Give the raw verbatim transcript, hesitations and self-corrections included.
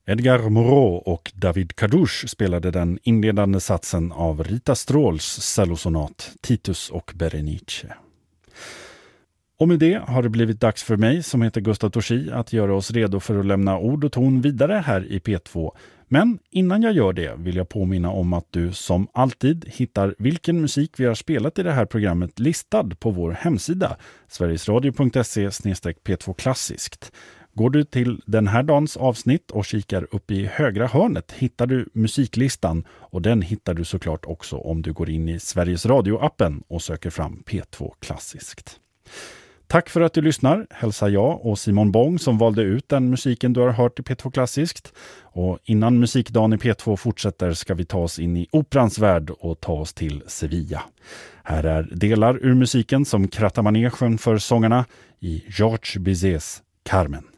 Edgar Moreau och David Kadouche spelade den inledande satsen av Rita Stråls cellosonat Titus och Berenice. Och med det har det blivit dags för mig som heter Gustav Torsi att göra oss redo för att lämna ord och ton vidare här i P två. Men innan jag gör det vill jag påminna om att du som alltid hittar vilken musik vi har spelat i det här programmet listad på vår hemsida sverigesradio punkt se slash p två klassiskt. Går du till den här dagens avsnitt och kikar upp i högra hörnet hittar du musiklistan, och den hittar du såklart också om du går in i Sveriges Radio-appen och söker fram P två klassiskt. Tack för att du lyssnar, hälsar jag och Simon Bong som valde ut den musiken du har hört i P två klassiskt. Och innan musikdagen i P två fortsätter ska vi ta oss in i operans värld och ta oss till Sevilla. Här är delar ur musiken som krattar manegen för sångarna i Georges Bizets Carmen.